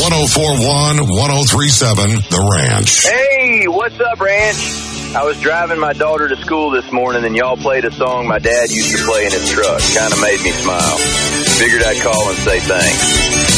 1041, 1037, The Ranch. Hey, what's up, Ranch? I was driving my daughter to school this morning, and y'all played a song my dad used to play in his truck. Kind of made me smile. Figured I'd call and say thanks.